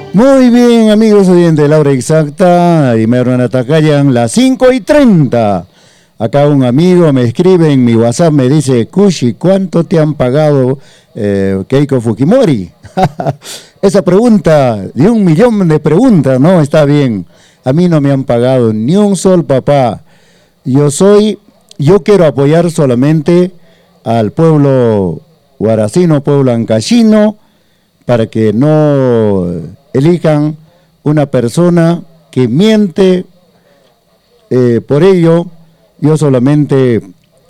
Muy bien, amigos oyentes, la hora exacta, y me hermana Tacayan, las 5:30. Acá un amigo me escribe en mi WhatsApp, me dice, Kushi, ¿cuánto te han pagado Keiko Fujimori? Esa pregunta, de 1.000.000 de preguntas, no, está bien. A mí no me han pagado ni un sol, papá. Yo quiero apoyar solamente al pueblo guaracino, pueblo ancashino, para que no elijan una persona que miente. Por ello, yo solamente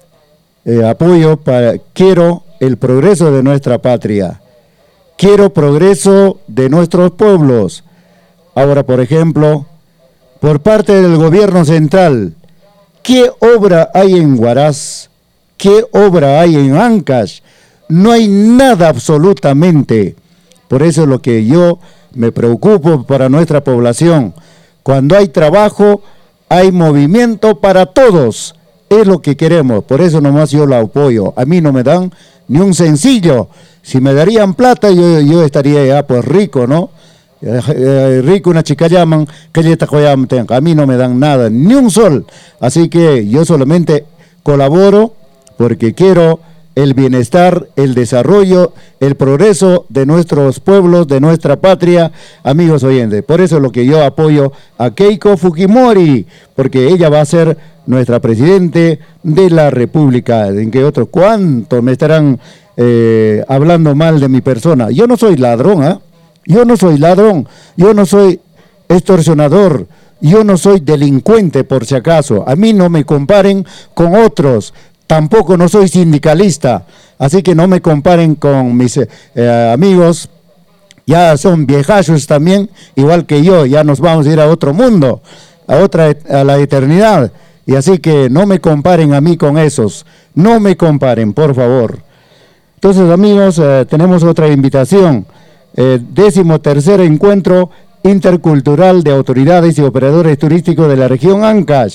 quiero el progreso de nuestra patria, quiero progreso de nuestros pueblos. Ahora, por ejemplo, por parte del gobierno central, ¿qué obra hay en Huaraz? ¿Qué obra hay en Ancash? No hay nada absolutamente. Por eso es lo que yo me preocupo para nuestra población. Cuando hay trabajo, hay movimiento para todos. Es lo que queremos. Por eso nomás yo la apoyo. A mí no me dan ni un sencillo. Si me darían plata, yo estaría ya pues rico, ¿no? Rico, una chica llaman, que a mí no me dan nada, ni un sol. Así que yo solamente colaboro porque quiero el bienestar, el desarrollo, el progreso de nuestros pueblos, de nuestra patria, amigos oyentes. Por eso es lo que yo apoyo a Keiko Fujimori, porque ella va a ser nuestra presidente de la República. ¿En qué otros? ¿Cuántos me estarán hablando mal de mi persona? Yo no soy ladrón, ¿ah? Yo no soy ladrón, yo no soy extorsionador, yo no soy delincuente por si acaso. A mí no me comparen con otros. Tampoco no soy sindicalista, así que no me comparen con mis amigos, ya son viejachos también, igual que yo, ya nos vamos a ir a otro mundo, a la eternidad, y así que no me comparen a mí con esos, no me comparen, por favor. Entonces, amigos, tenemos otra invitación, 13º Encuentro Intercultural de Autoridades y Operadores Turísticos de la región Ancash.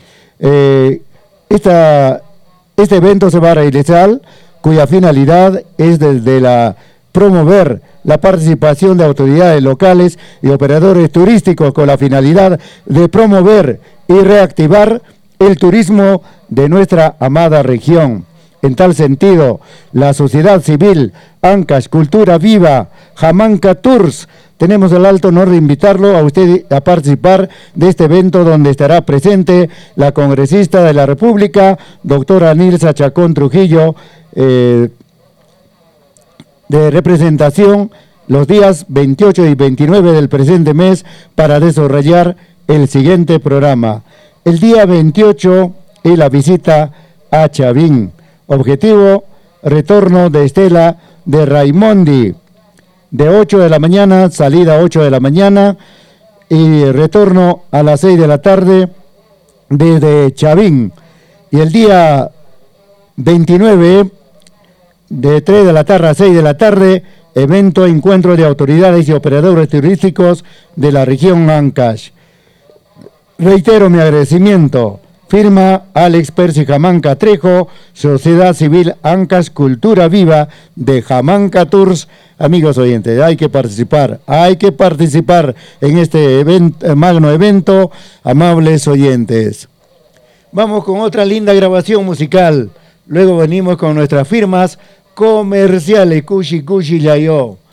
Este evento se va a realizar, cuya finalidad es promover la participación de autoridades locales y operadores turísticos con la finalidad de promover y reactivar el turismo de nuestra amada región. En tal sentido, la sociedad civil, Ancash, Cultura Viva, Jamanca Tours, tenemos el alto honor de invitarlo a usted a participar de este evento donde estará presente la congresista de la República, doctora Nilsa Chacón Trujillo, de representación los días 28 y 29 del presente mes para desarrollar el siguiente programa. El día 28 es la visita a Chavín. Objetivo, retorno de Estela de Raimondi, de 8 de la mañana, salida 8 de la mañana, y retorno a las 6 de la tarde desde Chavín. Y el día 29, de 3 de la tarde a 6 de la tarde, evento encuentro de autoridades y operadores turísticos de la región Ancash. Reitero mi agradecimiento. Firma Alex Percy Jamanca Trejo, Sociedad Civil Ancash Cultura Viva de Jamanca Tours. Amigos oyentes, hay que participar en este magno evento, amables oyentes. Vamos con otra linda grabación musical. Luego venimos con nuestras firmas comerciales, Kushi Kushi Yayo.